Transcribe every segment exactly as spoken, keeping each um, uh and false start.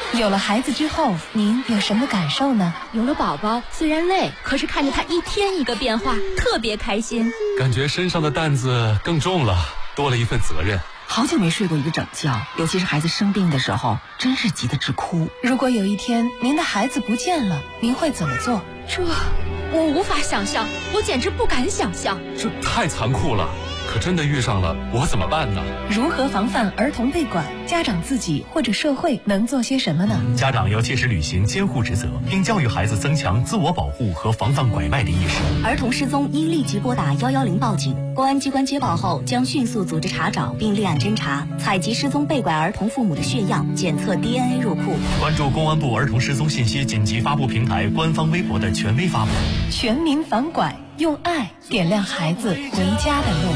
有了孩子之后，您有什么感受呢？ 有了宝宝，虽然累，可是看着他一天一个变化，特别开心。 感觉身上的担子更重了，多了一份责任。 好久没睡过一个整觉，尤其是孩子生病的时候，真是急得直哭。 如果有一天您的孩子不见了，您会怎么做？ 这我无法想象，我简直不敢想象。 这太残酷了，可真的遇上了，我怎么办呢？ 如何防范儿童被拐？家长自己或者社会能做些什么呢？ 家长要切实履行监护职责，并教育孩子增强自我保护和防范拐卖的意识。 儿童失踪应立即拨打一一零报警，公安机关接报后将迅速组织查找并立案侦查，采集失踪被拐儿童父母的血样，检测 D N A 入库。 关注公安部儿童失踪信息紧急发布平台官方微博的权威发布。 全民反拐，用爱点亮孩子回家的路。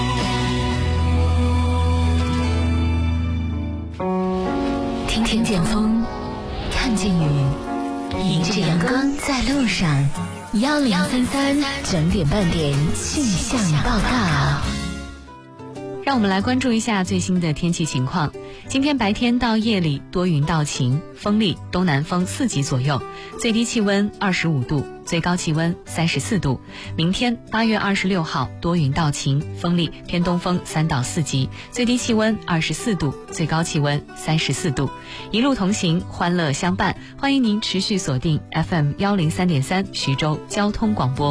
听见风，看见雨，迎着阳光在路上。幺零三三整点半点气象报告。 让我们来关注一下最新的天气情况。今天白天到夜里多云到晴，风力东南风四级左右，最低气温二十五度，最高气温三十四度。明天八月二十六号多云到晴，风力偏东风三到四级，最低气温二十四度，最高气温三十四度。一路同行，欢乐相伴，欢迎您持续锁定 F M 幺零三点三徐州交通广播。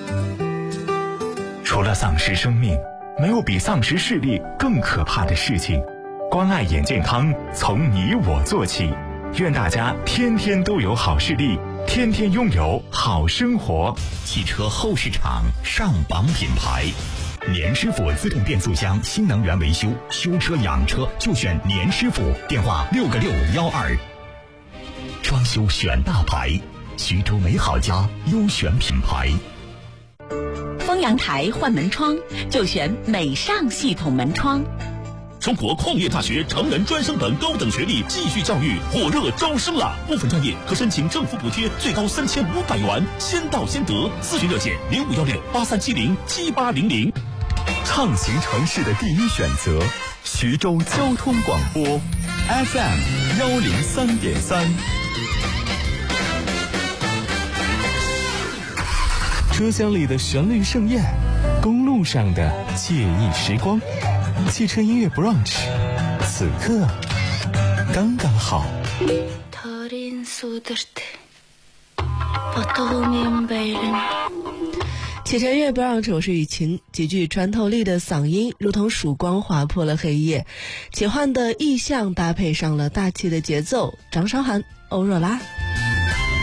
除了丧失生命，没有比丧失视力更可怕的事情。关爱眼健康，从你我做起。愿大家天天都有好视力，天天拥有好生活。 汽车后市场上榜品牌，年师傅自动变速箱新能源维修，修车养车就选年师傅，电话六个六幺二。装修选大牌，徐州美好家优选品牌。 丰阳台换门窗就选美尚系统门窗。 中国矿业大学成人专升本高等学历继续教育火热招生了，部分专业可申请政府补贴，最高三千五百元，先到先得。咨询热线零五幺六八三七零七八零零。 畅行城市的第一选择，徐州交通广播 F M 幺零三点三。 车厢里的旋律盛宴，公路上的惬意时光。汽车音乐 brunch， 此刻刚刚好。 汽车音乐 brunch， 我是雨晴，极具穿透力的嗓音如同曙光划破了黑夜，奇幻的意象搭配上了大气的节奏。张韶涵、欧若拉。